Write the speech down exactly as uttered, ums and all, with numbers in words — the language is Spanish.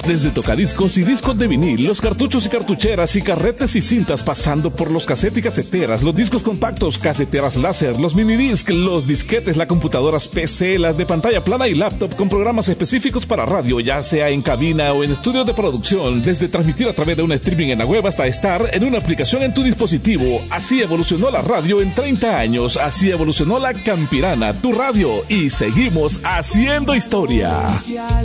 Desde tocadiscos y discos de vinil, los cartuchos y cartucheras y carretes y cintas, pasando por los casetes y caseteras, los discos compactos, caseteras láser, los minidisc, los disquetes, las computadoras P C, las de pantalla plana y laptop con programas específicos para radio, ya sea en cabina o en estudios de producción, desde transmitir a través de un streaming en la web hasta estar en una aplicación en tu dispositivo. Así evolucionó la radio en treinta años, así evolucionó la Campirana, tu radio, y seguimos haciendo historia.